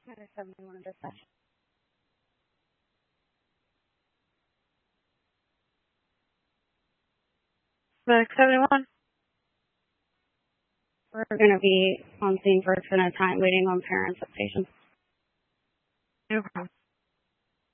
Matter 71 dispatch. Matter 71. We're going to be on scene for a time waiting on parents of patients. No problem.